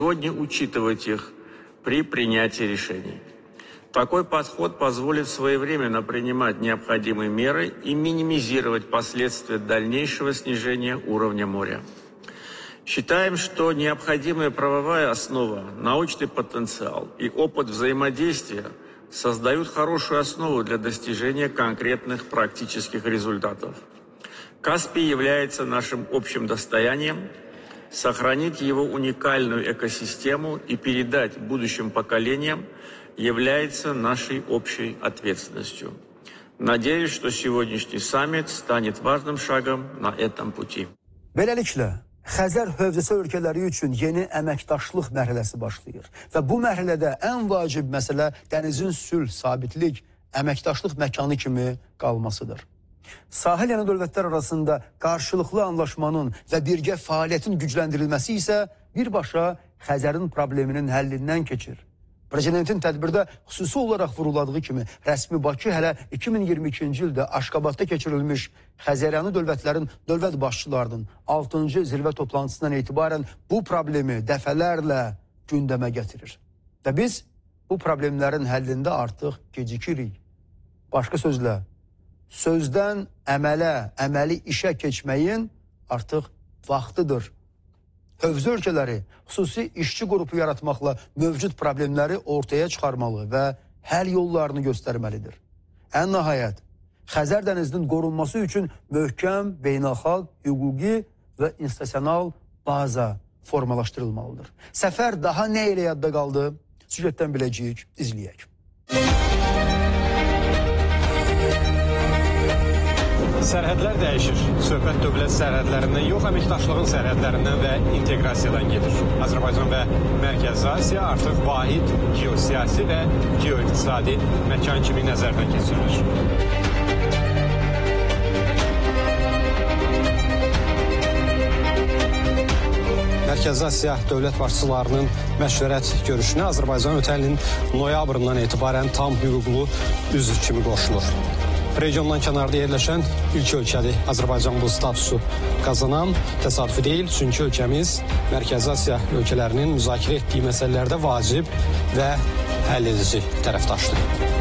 сегодня учитывать их при принятии решений. Такой подход позволит своевременно принимать необходимые меры и минимизировать последствия дальнейшего снижения уровня моря. Считаем, что необходимая правовая основа, научный потенциал и опыт взаимодействия создают хорошую основу для достижения конкретных практических результатов. Каспий является нашим общим достоянием. Сохранить его уникальную экосистему и передать будущим поколениям является нашей общей ответственностью. Надеюсь, что сегодняшний саммит станет важным шагом на этом пути. Beləliklə, Xəzər hövzəsi ölkələri üçün yeni əməkdaşlıq mərhələsi başlayır. Və bu mərhələdə ən vacib məsələ dənizin sülh, sabitlik, əməkdaşlıq məkanı kimi qalmasıdır. Sahil yanı dövlətlər arasında qarşılıqlı anlaşmanın və birgə fəaliyyətin gücləndirilməsi isə birbaşa Xəzərin probleminin həllindən keçir. Prezidentin tədbirdə xüsusi olaraq vuruladığı kimi rəsmi Bakı hələ 2022-ci ildə Aşqabadda keçirilmiş Xəzəryanı dövlətlərin dövlət başçılarının 6-cı zirvə toplantısından etibarən bu problemi dəfələrlə gündəmə gətirir. Və biz bu problemlərin həllində artıq gecikirik. Başqa sözlə, sözdən əmələ, əməli işə keçməyin artıq vaxtıdır. Hövzə ölkələri xüsusi işçi qrupu yaratmaqla mövcud problemləri ortaya çıxarmalı və həll yollarını göstərməlidir. Ən nəhayət, Xəzər dənizinin qorunması üçün möhkəm, beynəlxalq, hüquqi və institusional baza formalaşdırılmalıdır. Səfər daha nə ilə yadda qaldı? Süjetdən biləcəyik, izləyək. Sərhədlər dəyişir. Söhbət dövlət sərhədlərindən yox, əməkdaşlığın sərhədlərindən və inteqrasiyadan gedir. Azərbaycan və Mərkəzi Asiya artıq vahid geosiyasi və geoiqtisadi məkan kimi nəzərdən keçirilir. Mərkəzi Asiya dövlət başçılarının məşvərət görüşünə Azərbaycan ötən ilin noyabrından etibarən tam hüquqlu üzv kimi qoşulur. Regiondan kənarda yerləşən ilk ölkədir. Azərbaycan bu statusu qazanan təsadüfi deyil, çünki ölkəmiz Mərkəzi Asiya ölkələrinin müzakirə etdiyi məsələlərdə vacib və həll edici tərəfdaşdır.